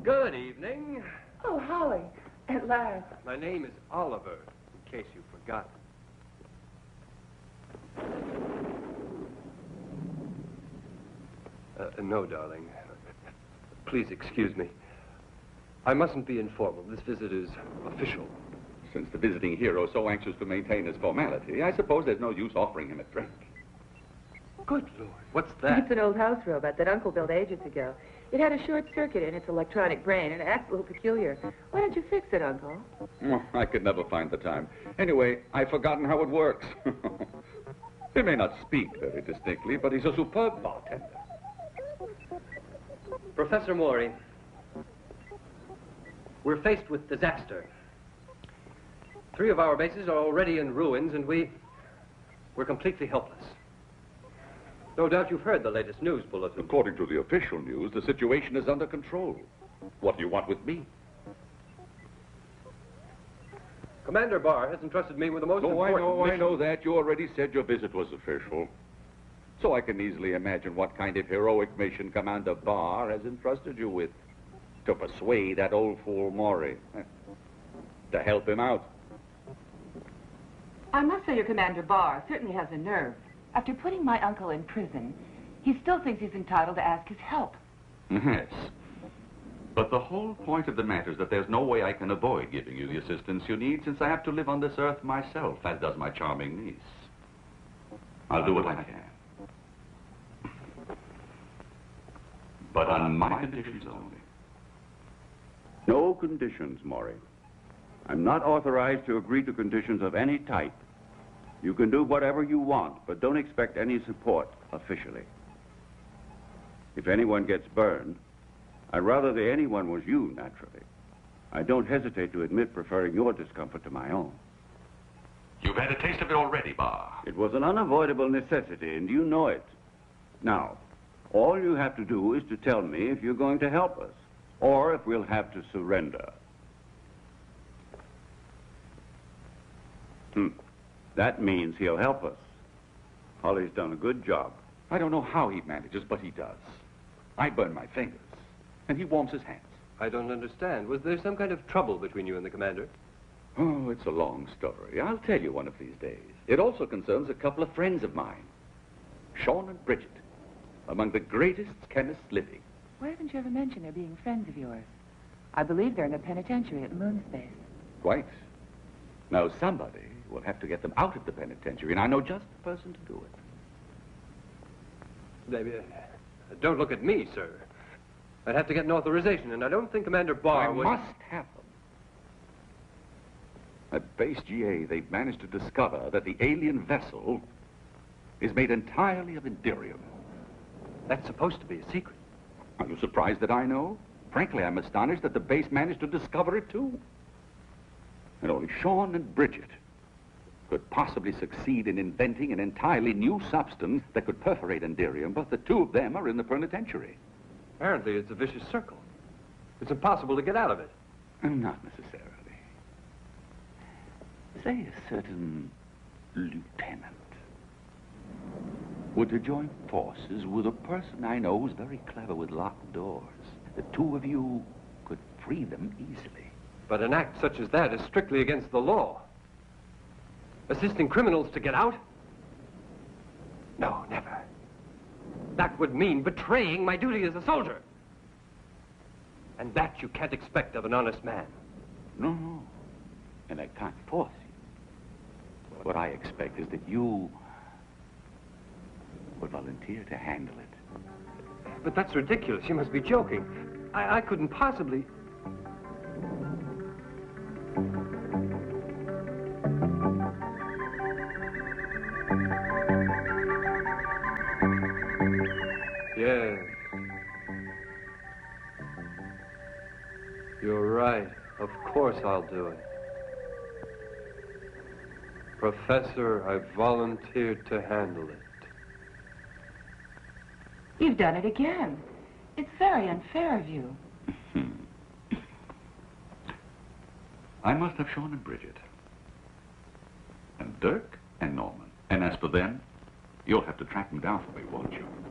Good evening. Oh, Holly, at last. My name is Oliver, in case you forgot. No, darling. Please excuse me. I mustn't be informal. This visit is official. Since the visiting hero is so anxious to maintain his formality, I suppose there's no use offering him a drink. Good Lord, what's that? It's an old house robot that Uncle built ages ago. It had a short circuit in its electronic brain and it acts a little peculiar. Why don't you fix it, Uncle? Oh, I could never find the time. Anyway, I've forgotten how it works. He may not speak very distinctly, but he's a superb bartender. Professor Maury, we're faced with disaster. 3 of our bases are already in ruins, and we're completely helpless. No doubt you've heard the latest news bulletin. According to the official news, the situation is under control. What do you want with me? Commander Barr has entrusted me with the most important I know that. You already said your visit was official. So I can easily imagine what kind of heroic mission Commander Barr has entrusted you with. To persuade that old fool Maury. To help him out. I must say your Commander Barr certainly has a nerve. After putting my uncle in prison, he still thinks he's entitled to ask his help. Yes. But the whole point of the matter is that there's no way I can avoid giving you the assistance you need, since I have to live on this earth myself, as does my charming niece. I'll do what I can. But on my conditions only. No conditions, Maury. I'm not authorized to agree to conditions of any type. You can do whatever you want, but don't expect any support officially. If anyone gets burned, I'd rather that anyone was you, naturally. I don't hesitate to admit preferring your discomfort to my own. You've had a taste of it already, Barr. It was an unavoidable necessity, and you know it. Now, all you have to do is to tell me if you're going to help us, or if we'll have to surrender. That means he'll help us. Holly's done a good job. I don't know how he manages, but he does. I burn my fingers, and he warms his hands. I don't understand. Was there some kind of trouble between you and the commander? Oh, it's a long story. I'll tell you one of these days. It also concerns a couple of friends of mine. Sean and Bridget, among the greatest chemists living. Why haven't you ever mentioned they're being friends of yours? I believe they're in the penitentiary at Moonspace. Quite. Now, somebody will have to get them out of the penitentiary, and I know just the person to do it. Don't look at me, sir. I'd have to get an authorization, and I don't think Commander Barr would... I must have them. At Base GA, they've managed to discover that the alien vessel is made entirely of Indirium. That's supposed to be a secret. Are you surprised that I know? Frankly, I'm astonished that the base managed to discover it, too. And only Sean and Bridget could possibly succeed in inventing an entirely new substance that could perforate Indirium, but the 2 of them are in the penitentiary. Apparently, it's a vicious circle. It's impossible to get out of it. Not necessarily. Say a certain lieutenant were to join forces with a person I know who's very clever with locked doors. The 2 of you could free them easily. But an act such as that is strictly against the law. Assisting criminals to get out? No, never. That would mean betraying my duty as a soldier. And that you can't expect of an honest man. No. And I can't force you. What I expect is that you would volunteer to handle it. But that's ridiculous. You must be joking. I couldn't possibly... Yes. You're right. Of course I'll do it. Professor, I volunteered to handle it. You've done it again. It's very unfair of you. I must have Sean and Bridget. And Dirk and Norman. And as for them, you'll have to track them down for me, won't you?